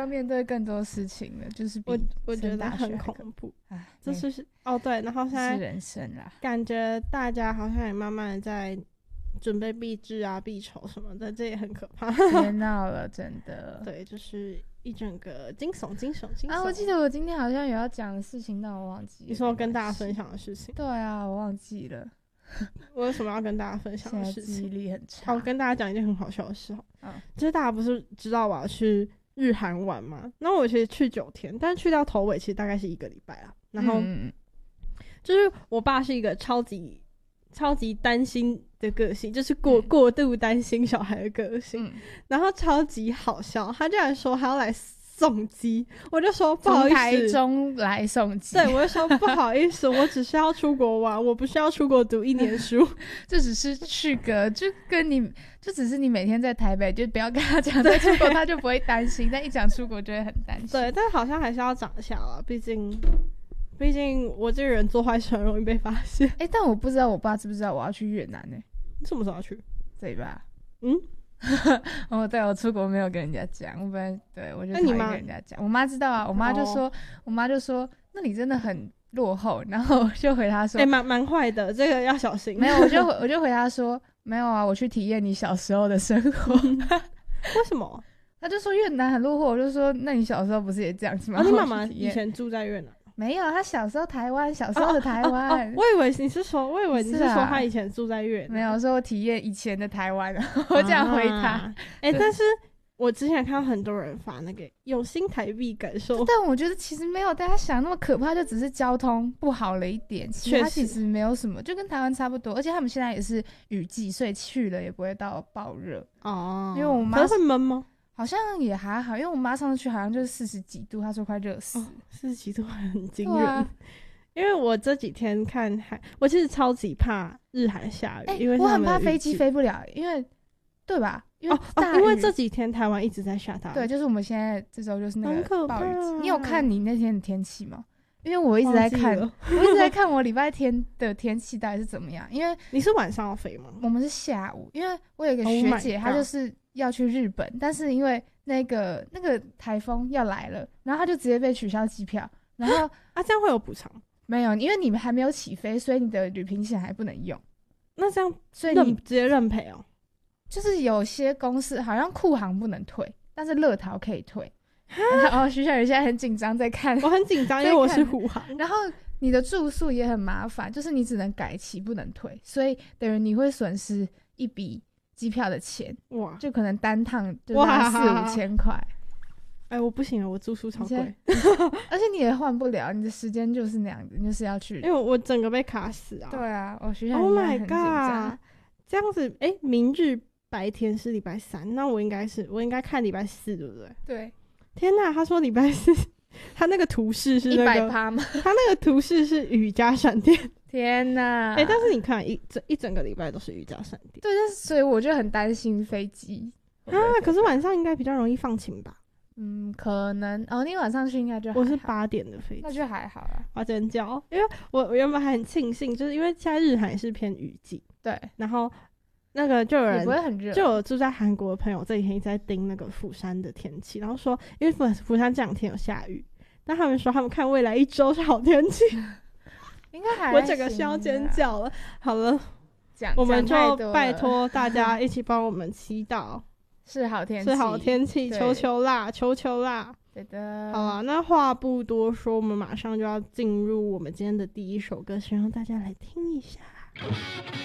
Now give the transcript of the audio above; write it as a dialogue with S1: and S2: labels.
S1: 要面对更多事情了，就是比
S2: 我觉得很恐怖。这是对，然后现在
S1: 是人生啦，
S2: 感觉大家好像也慢慢的在准备避制啊、避丑什么的，这也很可怕。
S1: 别闹了，真的。
S2: 对，就是一整个惊悚
S1: 啊！我记得我今天好像有要讲的事情，但我忘记了。
S2: 你说跟大家分享的事情？
S1: 对啊，我忘记了。
S2: 我有什么要跟大家分享的事情？
S1: 现在记忆力很差。
S2: 好，跟大家讲一件很好笑的事。就是大家不是知道我要去日韩玩吗？那我其实去9天，但是去到头尾其实大概是1个礼拜啦。然后就是我爸是一个超级担心的个性，就是过度担心小孩的个性，然后超级好笑。他居然说他要来送机，我就说不好意思，从
S1: 台中来送机。
S2: 对，我就说不好意思，我只是要出国玩，我不是要出国读1年书。
S1: 这只是去个，就只是你每天在台北，就不要跟他讲在出国，他就不会担心。但一讲出国就会很担心。
S2: 对，但好像还是要讲一下啦，毕竟我这个人做坏事很容易被发现。
S1: 但我不知道我爸知不知道我要去越南呢？
S2: 你什么时候要去？
S1: 这一吧。对，我出国没有跟人家讲，我本来对我就讨厌跟人家讲。我妈知道啊，我妈就说，那你真的很落后。然后我就回她说，
S2: 蛮坏的，这个要小心。
S1: 没有，我就回她说，没有啊，我去体验你小时候的生活。
S2: 为什么？
S1: 她就说越南很落后，我就说那你小时候不是也这样子吗？
S2: 你妈妈以前住在越南？
S1: 没有，他小时候台湾，小时候的台湾。
S2: 我以为你是说他以前住在越南。
S1: 没有，说我体验以前的台湾。我这样回他。
S2: 但是我之前看到很多人发那个用新台币感受，
S1: 但我觉得其实没有大家想那么可怕，就只是交通不好了一点，它其实没有什么，就跟台湾差不多。而且他们现在也是雨季，所以去了也不会到爆热。因为我妈
S2: 会闷吗？
S1: 好像也还好，因为我妈上次去好像就是40几度，她说快热死。
S2: 40几度很惊人。因为我这几天看我其实超级怕日韩下雨，因为
S1: 我很怕飞机飞不了，因为对吧？因
S2: 为这几天台湾一直在下大雨。
S1: 对，就是我们现在这周就是那个暴雨季。你有看你那天的天气吗？因为我一直在看，我礼拜天的天气到底是怎么样。因为
S2: 你是晚上要飞吗？
S1: 我们是下午，因为我有一个学姐，她就是要去日本，但是因为那个台风要来了，然后她就直接被取消机票。然后
S2: 这样会有补偿？
S1: 没有，因为你们还没有起飞，所以你的旅平险还不能用。
S2: 那这样，
S1: 所以你
S2: 直接认赔哦。
S1: 就是有些公司好像酷航不能退，但是乐桃可以退。徐小雨现在很紧张在看，
S2: 我很紧张，因为我是虎航。
S1: 然后你的住宿也很麻烦，就是你只能改期不能退，所以等于你会损失一笔机票的钱。哇，就可能单趟就4-5千块。
S2: 我不行了，我住宿超贵，
S1: 而且你也换不了，你的时间就是那样子，你就是要去。
S2: 因为我整个被卡死啊。
S1: 对啊，我学校
S2: Oh my
S1: 很紧张。
S2: 这样子，明日白天是礼拜3，那我应该看礼拜4，对不对？
S1: 对。
S2: 天哪，他说礼拜4，他那个图示是那个
S1: 100%吗？
S2: 他那个图示是雨加闪电。
S1: 天哪！
S2: 但是你看一整个礼拜都是雨加闪电。
S1: 对，所以我就很担心飞机
S2: 可是晚上应该比较容易放晴吧？
S1: 可能你晚上去应该就还好。
S2: 我是8点的飞机，
S1: 那就还好啦。
S2: 我真叫，因为我原本还很庆幸，就是因为现在日韩也是偏雨季，
S1: 对，
S2: 然后那个就有人
S1: 也不会很热，
S2: 就有住在韩国的朋友这几天一直在盯那个釜山的天气，然后说因为釜山这2天有下雨，但他们说他们看未来1周是好天气。
S1: 应该还
S2: 我整个是要尖叫了。好了，我们就拜托大家一起帮我们祈祷。
S1: 是好天气，
S2: 求求啦，求求啦！
S1: 对的。
S2: 好啦，那话不多说，我们马上就要进入我们今天的第一首歌，希望大家来听一下。